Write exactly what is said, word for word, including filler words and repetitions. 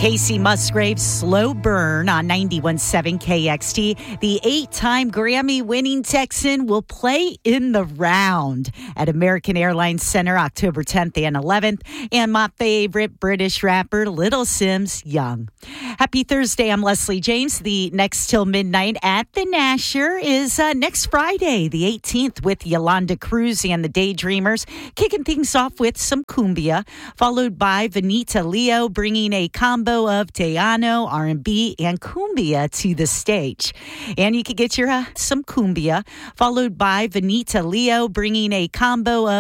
Casey Musgraves, Slow Burn on ninety-one point seven K X T. The eight-time Grammy-winning Texan will play in the round at American Airlines Center October tenth and eleventh. And my favorite British rapper, Little Sims Young. Happy Thursday. I'm Leslie James. The next till midnight at the Nasher is uh, next Friday, the eighteenth, with Yolanda Cruz and the Daydreamers, kicking things off with some cumbia, followed by Vanita Leo bringing a combo of Tejano, R and B, and cumbia to the stage. And you can get your uh, some cumbia, followed by Vanita Leo bringing a combo of